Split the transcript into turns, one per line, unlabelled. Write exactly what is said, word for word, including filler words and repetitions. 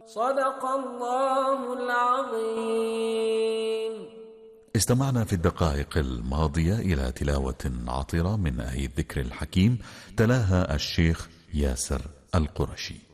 صدق الله العظيم.
استمعنا في الدقائق الماضية إلى تلاوة عطرة من آية الذكر الحكيم تلاها الشيخ ياسر القرشي.